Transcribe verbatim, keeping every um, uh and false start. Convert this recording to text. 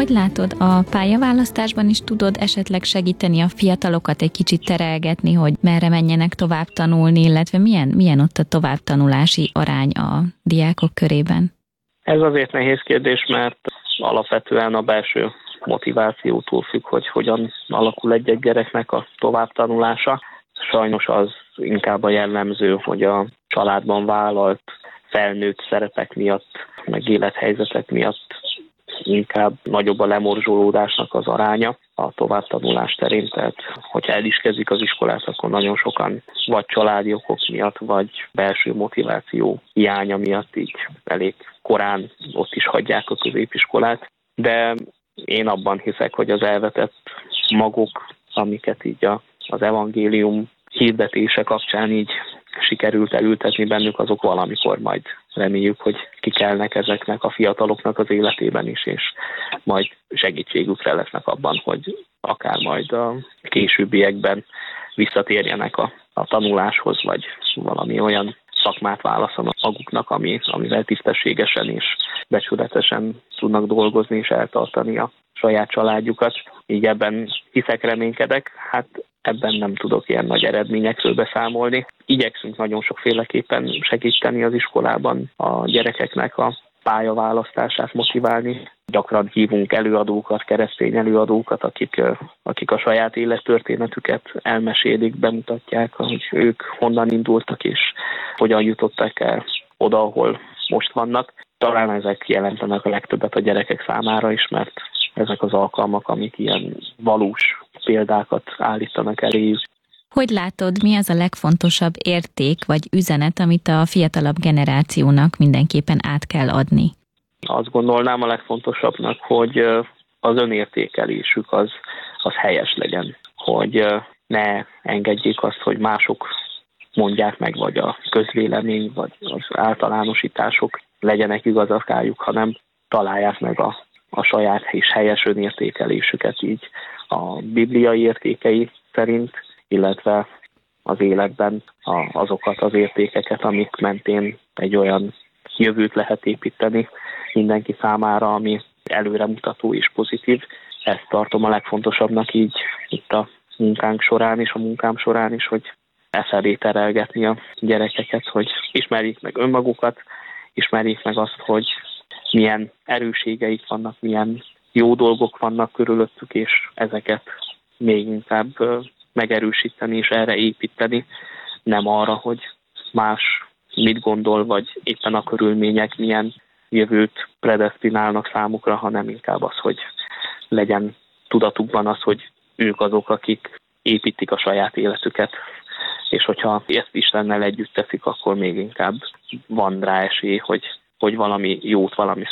Hogy látod, a pályaválasztásban is tudod esetleg segíteni a fiatalokat, egy kicsit terelgetni, hogy merre menjenek tovább tanulni, illetve milyen, milyen ott a továbbtanulási arány a diákok körében? Ez azért nehéz kérdés, mert alapvetően a belső motivációtól függ, hogy hogyan alakul egy-egy gyereknek a továbbtanulása. Sajnos az inkább a jellemző, hogy a családban vállalt felnőtt szerepek miatt, meg élethelyzetek miatt inkább nagyobb a lemorzsolódásnak az aránya a továbbtanulás terén. Tehát, hogyha el is kezdik az iskolát, akkor nagyon sokan vagy családi okok miatt, vagy belső motiváció hiánya miatt így elég korán ott is hagyják a középiskolát. De én abban hiszek, hogy az elvetett magok, amiket így a, az evangélium hirdetése kapcsán így sikerült elültetni bennük, azok valamikor majd reméljük, hogy kikelnek ezeknek a fiataloknak az életében is, és majd segítségükre lesznek abban, hogy akár majd a későbbiekben visszatérjenek a, a tanuláshoz, vagy valami olyan szakmát válaszolnak maguknak, ami, amivel tisztességesen és becsületesen tudnak dolgozni és eltartani a saját családjukat. Így ebben hiszek, reménykedek. Hát ebben nem tudok ilyen nagy eredményekről beszámolni. Igyekszünk nagyon sokféleképpen segíteni az iskolában a gyerekeknek a pályaválasztását motiválni. Gyakran hívunk előadókat, keresztény előadókat, akik, akik a saját élettörténetüket elmesélik, bemutatják, hogy ők honnan indultak és hogyan jutottak el oda, ahol most vannak. Talán ezek jelentenek a legtöbbet a gyerekek számára is, mert ezek az alkalmak, amik ilyen valós példákat állítanak eléjük. Hogy látod, mi az a legfontosabb érték vagy üzenet, amit a fiatalabb generációnak mindenképpen át kell adni? Azt gondolnám a legfontosabbnak, hogy az önértékelésük az, az helyes legyen. Hogy ne engedjék azt, hogy mások mondják meg, vagy a közvélemény, vagy az általánosítások legyenek igazakájuk, hanem találják meg a, a saját és helyes önértékelésüket így a bibliai értékei szerint, illetve az életben a, azokat az értékeket, amik mentén egy olyan jövőt lehet építeni mindenki számára, ami előremutató és pozitív. Ezt tartom a legfontosabbnak így itt a munkánk során és a munkám során is, hogy e felé terelgetni a gyerekeket, hogy ismerjék meg önmagukat, ismerjék meg azt, hogy milyen erősségeik vannak, milyen jó dolgok vannak körülöttük, és ezeket még inkább megerősíteni és erre építeni, nem arra, hogy más mit gondol, vagy éppen a körülmények milyen jövőt predesztinálnak számukra, hanem inkább az, hogy legyen tudatukban az, hogy ők azok, akik építik a saját életüket, és hogyha ezt Istennel együtt teszik, akkor még inkább van rá esély, hogy, hogy valami jót, valami